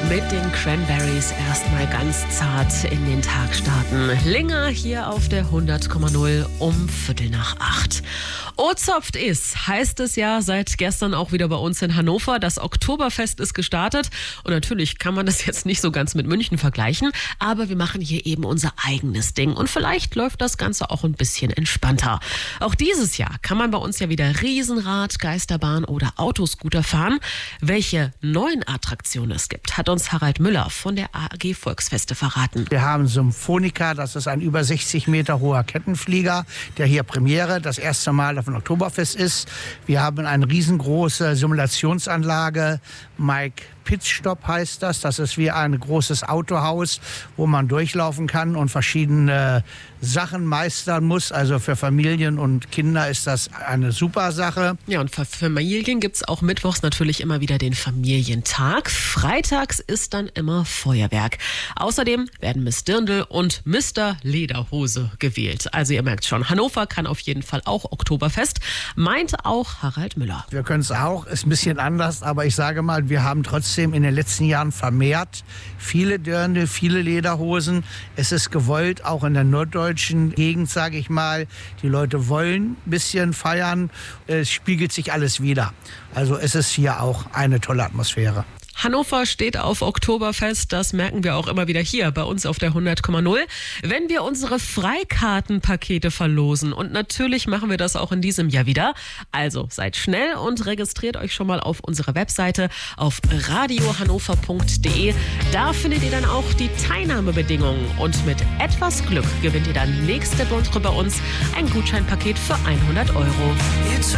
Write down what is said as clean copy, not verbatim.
Mit den Cranberries erstmal ganz zart in den Tag starten. Linger hier auf der 100,0 um 7:45. Ozopft ist, heißt es ja seit gestern auch wieder bei uns in Hannover. Das Oktoberfest ist gestartet und natürlich kann man das jetzt nicht so ganz mit München vergleichen, aber wir machen hier eben unser eigenes Ding und vielleicht läuft das Ganze auch ein bisschen entspannter. Auch dieses Jahr kann man bei uns ja wieder Riesenrad, Geisterbahn oder Autoscooter fahren. Welche neuen Attraktionen es gibt, hat uns Harald Müller von der AG Volksfeste verraten. Wir haben Symphonica, das ist ein über 60 Meter hoher Kettenflieger, der hier Premiere das erste Mal auf dem Oktoberfest ist. Wir haben eine riesengroße Simulationsanlage, Mike Pitstop heißt das. Das ist wie ein großes Autohaus, wo man durchlaufen kann und verschiedene Sachen meistern muss. Also für Familien und Kinder ist das eine super Sache. Ja, und für Familien gibt es auch mittwochs natürlich immer wieder den Familientag. Freitags ist dann immer Feuerwerk. Außerdem werden Miss Dirndl und Mr. Lederhose gewählt. Also ihr merkt schon, Hannover kann auf jeden Fall auch Oktoberfest, meint auch Harald Müller. Wir können es auch, ist ein bisschen anders, aber ich sage mal, wir haben trotzdem in den letzten Jahren vermehrt viele Dirndl, viele Lederhosen. Es ist gewollt, auch in der norddeutschen Gegend, sage ich mal. Die Leute wollen ein bisschen feiern. Es spiegelt sich alles wieder. Also es ist hier auch eine tolle Atmosphäre. Hannover steht auf Oktoberfest, das merken wir auch immer wieder hier bei uns auf der 100,0. Wenn wir unsere Freikartenpakete verlosen und natürlich machen wir das auch in diesem Jahr wieder. Also seid schnell und registriert euch schon mal auf unserer Webseite auf radiohannover.de. Da findet ihr dann auch die Teilnahmebedingungen und mit etwas Glück gewinnt ihr dann nächste Woche bei uns ein Gutscheinpaket für 100 €.